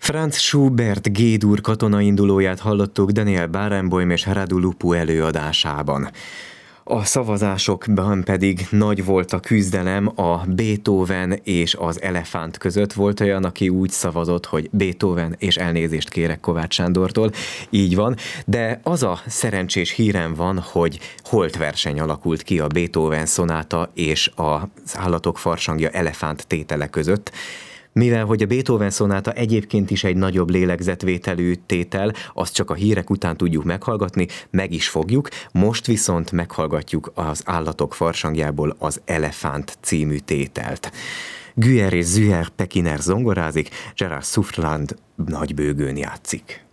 Franz Schubert G-dur katonaindulóját hallottuk Daniel Barenboim és Radu Lupu előadásában. A szavazásokban pedig nagy volt a küzdelem a Beethoven és az elefánt között. Volt olyan, aki úgy szavazott, hogy Beethoven, és elnézést kérek Kovács Sándortól, így van, de az a szerencsés hírem van, hogy holtverseny alakult ki a Beethoven szonáta és az állatok farsangja elefánt tétele között. Mivel hogy a Beethoven szonáta egyébként is egy nagyobb lélegzetvételű tétel, azt csak a hírek után tudjuk meghallgatni, meg is fogjuk, most viszont meghallgatjuk az állatok farsangjából az Elefánt című tételt. Güer és Züher Pekiner zongorázik, Gerard Souffland nagybőgőn játszik.